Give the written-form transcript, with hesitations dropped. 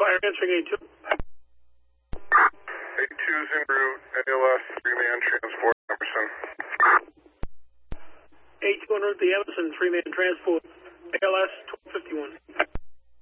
Fire answering A2. A2's en route, ALS 3-man transport, Emerson. A2 en route, the Emerson 3-man transport, ALS 1251.